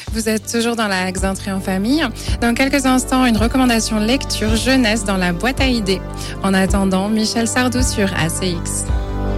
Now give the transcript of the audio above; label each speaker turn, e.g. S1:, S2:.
S1: Vous êtes toujours dans la Xantrée en famille. Dans quelques instants, une recommandation lecture jeunesse dans la boîte à idées. En attendant, Michel Sardou sur ACX.